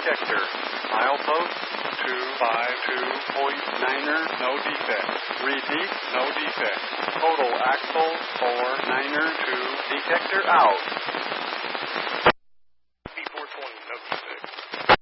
detector. Milepost 252.9er, no defect. Repeat, no defect. Total axle 4.9er to detector out.